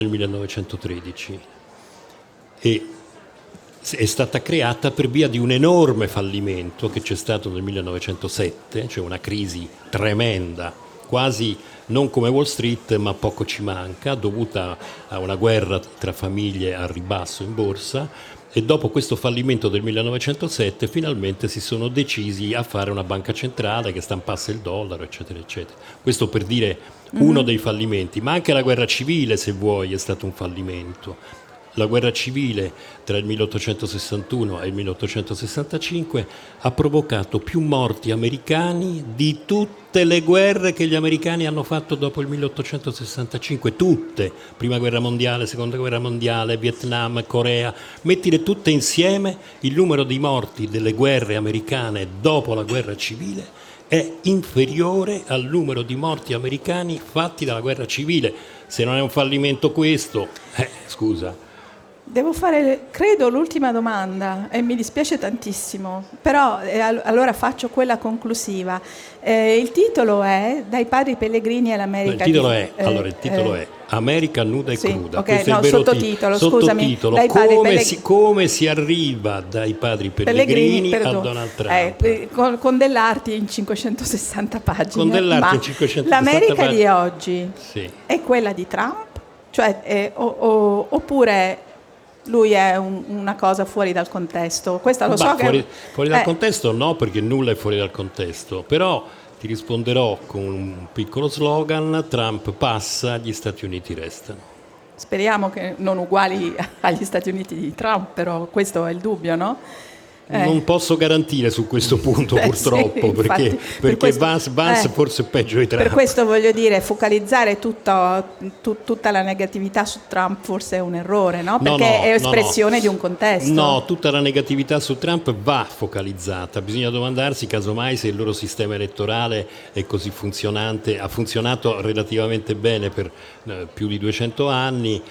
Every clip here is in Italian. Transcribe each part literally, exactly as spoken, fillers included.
nel millenovecentotredici e è stata creata per via di un enorme fallimento che c'è stato nel millenovecentosette, cioè una crisi tremenda, quasi non come Wall Street, ma poco ci manca, dovuta a una guerra tra famiglie al ribasso in borsa. E dopo questo fallimento del millenovecentosette finalmente si sono decisi a fare una banca centrale che stampasse il dollaro, eccetera, eccetera. Questo per dire uno mm-hmm. dei fallimenti, ma anche la guerra civile, se vuoi, è stato un fallimento. La guerra civile tra il milleottocentosessantuno e il milleottocentosessantacinque ha provocato più morti americani di tutte le guerre che gli americani hanno fatto dopo il milleottocentosessantacinque, tutte, prima guerra mondiale, seconda guerra mondiale, Vietnam, Corea, mettile tutte insieme, il numero di morti delle guerre americane dopo la guerra civile è inferiore al numero di morti americani fatti dalla guerra civile. Se non è un fallimento questo, eh, scusa. Devo fare, credo, l'ultima domanda e mi dispiace tantissimo, però eh, allora faccio quella conclusiva. Eh, il titolo è Dai padri pellegrini all'America. Il titolo di, è, eh, allora, il titolo eh, è America nuda e sì, cruda. Ok, no, sottotitolo, scusami. Sottotitolo, dai come, Pellegrini, si, come si arriva dai padri pellegrini, pellegrini a Donald Trump. Eh, con, con Dell'Arti in cinquecentosessanta pagine. Con Dell'Arti Ma in cinquecentosessanta l'America pagine. di oggi sì. è quella di Trump? Cioè, eh, o, o, oppure... lui è un, una cosa fuori dal contesto. Questa lo bah, so fuori, che... fuori dal eh. contesto no, perché nulla è fuori dal contesto, però ti risponderò con un piccolo slogan: Trump passa, gli Stati Uniti restano. Speriamo che non uguali agli Stati Uniti di Trump, però questo è il dubbio, no? Eh. Non posso garantire su questo punto, eh, purtroppo, sì, perché, infatti, perché per questo, Vance, Vance eh, forse è peggio di Trump. Per questo voglio dire, focalizzare tutto, tu, tutta la negatività su Trump forse è un errore, no? Perché no, no, è espressione no, no. di un contesto. No, tutta la negatività su Trump va focalizzata. Bisogna domandarsi casomai se il loro sistema elettorale è così funzionante, ha funzionato relativamente bene per eh, più di duecento anni.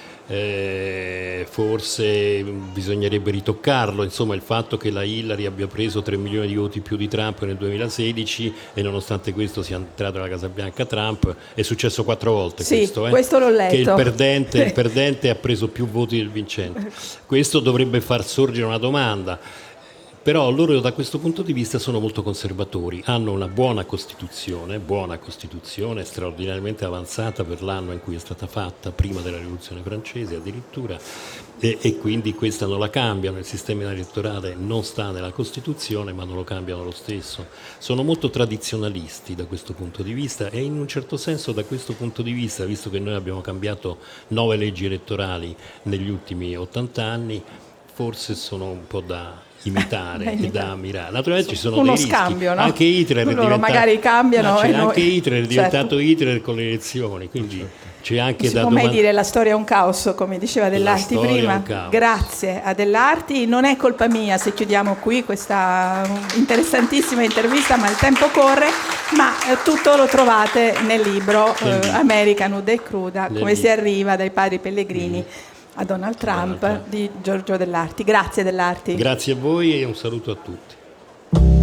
Eh, forse bisognerebbe ritoccarlo, insomma il fatto che la Hillary abbia preso tre milioni di voti più di Trump nel duemilasedici e nonostante questo sia entrato alla Casa Bianca Trump, è successo quattro volte sì, questo, eh? questo l'ho letto. Che il perdente, il perdente ha preso più voti del vincente. Questo dovrebbe far sorgere una domanda. Però loro da questo punto di vista sono molto conservatori, hanno una buona Costituzione, buona Costituzione, straordinariamente avanzata per l'anno in cui è stata fatta, prima della Rivoluzione francese addirittura, e, e quindi questa non la cambiano, il sistema elettorale non sta nella Costituzione ma non lo cambiano lo stesso. Sono molto tradizionalisti da questo punto di vista e in un certo senso da questo punto di vista, visto che noi abbiamo cambiato nove leggi elettorali negli ultimi ottanta anni, forse sono un po' da imitare e da ammirare. Naturalmente ci sono uno dei rischi. Scambio, no? Anche Hitler è diventato, magari cambiano no, e noi... anche Hitler è diventato certo. Hitler con le elezioni, quindi certo. C'è anche non da si può mai domand- dire la storia è un caos, come diceva Dell'Arti prima. Grazie a Dell'Arti, non è colpa mia se chiudiamo qui questa interessantissima intervista, ma il tempo corre, ma tutto lo trovate nel libro eh, America nuda e cruda, nel come libro. Si arriva dai padri pellegrini mm. a Donald Trump, Donald Trump di Giorgio Dell'Arti. Grazie Dell'Arti. Grazie a voi e un saluto a tutti.